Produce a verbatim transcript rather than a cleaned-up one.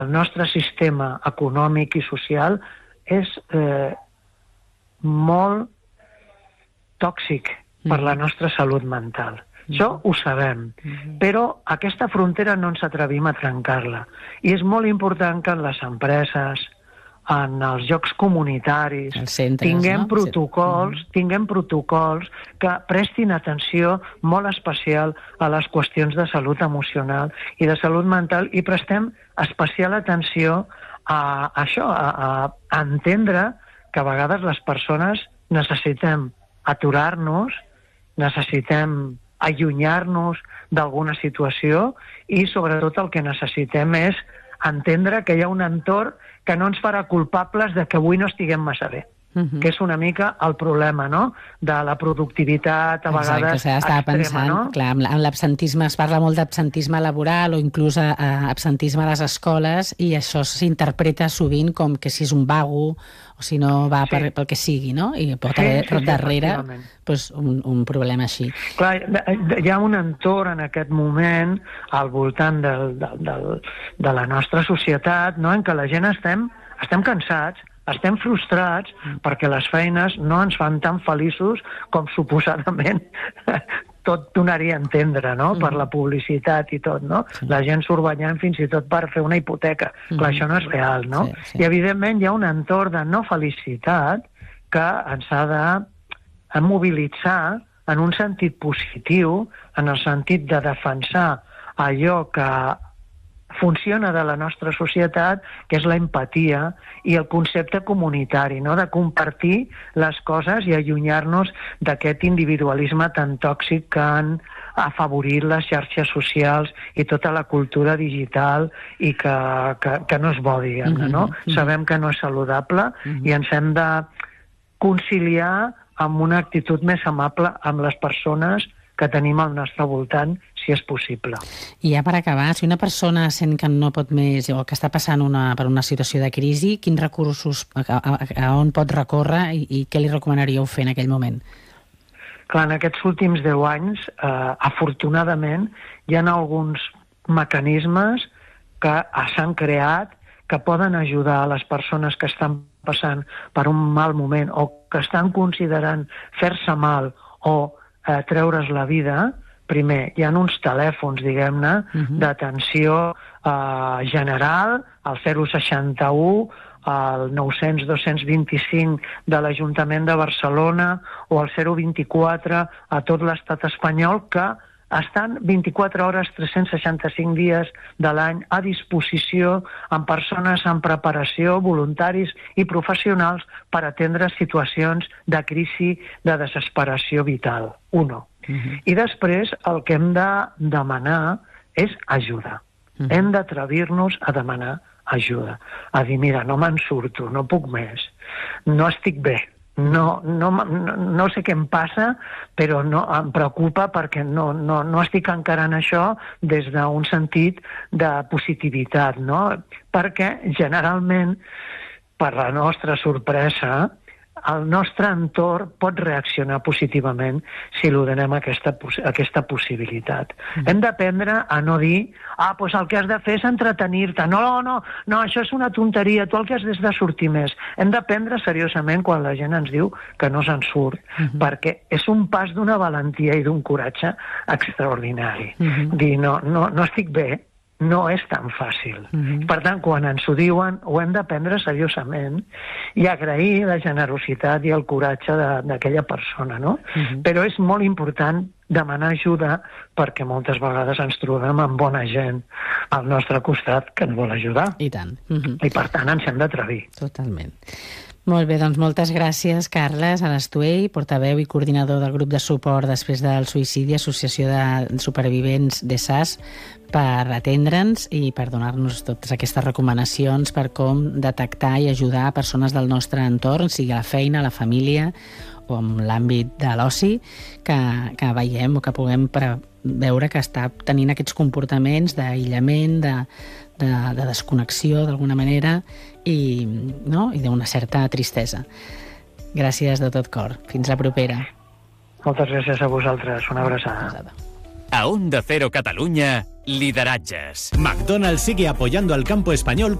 el nostre sistema econòmic i social és eh, molt tòxic per la nostra salut mental. Això ho sabem, però aquesta frontera no ens atrevim a trencar-la. I és molt important que en les empreses, en els jocs comunitaris, centres, tinguem no? protocols, tinguem protocols que prestin atenció molt especial a les qüestions de salut emocional i de salut mental, i prestem especial atenció a això, a, a entendre que a vegades les persones necessitem aturar-nos, necessitem allunyar-nos d'alguna situació, i sobretot el que necessitem és entendre que hi ha un entorn que no ens farà culpables de que avui no estiguem massa bé. Uh-huh. Que és una mica el problema, no?, de la productivitat, a vegades Exacte, estava extrema, pensant, no? Clar, amb l'absentisme, es parla molt d'absentisme laboral o inclús a, a absentisme a les escoles, i això s'interpreta sovint com que si és un vago o si no va sí. per, pel que sigui, no? I pot sí, haver sí, sí, darrere pues, un, un problema així. Clar, hi ha un entorn en aquest moment al voltant del, del, del, de la nostra societat, no?, en què la gent estem, estem cansats, estem frustrats perquè les feines no ens fan tan feliços com suposadament tot donaria a entendre, no?, per la publicitat i tot, no? Sí. La gent surt ballant fins i tot per fer una hipoteca. Mm-hmm. Clar, això no és real, no? Sí, sí. I evidentment hi ha un entorn de no felicitat que ens ha de mobilitzar en un sentit positiu, en el sentit de defensar allò que funciona de la nostra societat, que és la empatia i el concepte comunitari, no?, de compartir les coses i allunyar-nos d'aquest individualisme tan tòxic que han afavorit les xarxes socials i tota la cultura digital, i que, que, que no és bo, diguem-ne, no? Mm-hmm. Sabem que no és saludable, mm-hmm. i ens hem de conciliar amb una actitud més amable amb les persones que tenim al nostre voltant, si és possible. I ja per acabar, si una persona sent que no pot més o que està passant una, per una situació de crisi, quins recursos, a, a, a on pot recórrer i, i què li recomanaríeu fer en aquell moment? Clar, en aquests últims deu anys, eh, afortunadament, hi ha alguns mecanismes que s'han creat que poden ajudar a les persones que estan passant per un mal moment o que estan considerant fer-se mal o eh, treure's la vida. Primer, hi ha uns telèfons, diguem-ne, uh-huh. d'atenció eh, general, el zero seixanta-u, el nou-cents dos-cents vint-i-cinc de l'Ajuntament de Barcelona o el zero vint-i-quatre a tot l'estat espanyol, que estan vint-i-quatre hores, tres-cents seixanta-cinc dies de l'any a disposició amb persones en preparació, voluntaris i professionals per atendre situacions de crisi, de desesperació vital. Uno. Uh-huh. I després el que hem de demanar és ajuda. Uh-huh. Hem d'atrevir-nos a demanar ajuda. A dir, mira, no me'n surto, no puc més, no estic bé. No, no, no, no sé què em passa, però no, em preocupa perquè no, no, no estic encarant això des d'un sentit de positivitat, no? Perquè generalment, per la nostra sorpresa, el nostre entorn pot reaccionar positivament si li donem aquesta, aquesta possibilitat. Mm. Hem d'aprendre a no dir ah, doncs el que has de fer és entretenir-te. No, no, no, això és una tonteria, tu el que has de, de sortir més. Hem d'aprendre seriosament quan la gent ens diu que no se'n surt, mm-hmm. perquè és un pas d'una valentia i d'un coratge extraordinari. Mm-hmm. Dir no, no, no estic bé, no és tan fàcil. Mm-hmm. Per tant, quan ens ho diuen, ho hem de prendre seriosament i agrair la generositat i el coratge d'aquella persona, no? Mm-hmm. Però és molt important demanar ajuda perquè moltes vegades ens trobem amb bona gent al nostre costat que ens vol ajudar. I tant. Mm-hmm. I per tant ens hem d'atrevir. Totalment. Molt bé, doncs moltes gràcies, Carles Alastuey, portaveu i coordinador del grup de suport després del suïcidi, Associació de Supervivents d'E S A S, per atendre'ns i per donar-nos totes aquestes recomanacions per com detectar i ajudar a persones del nostre entorn, sigui a la feina, a la família o en l'àmbit de l'oci, que, que veiem o que puguem pre veure que està tenint aquests comportaments d'aïllament, de, de, de desconnexió d'alguna manera i, no? I d'una certa tristesa. Gràcies de tot cor. Fins la propera. Moltes gràcies a vosaltres. Una abraçada. A Onda Cero Catalunya, Lideratges. McDonald's sigue apoyando al campo español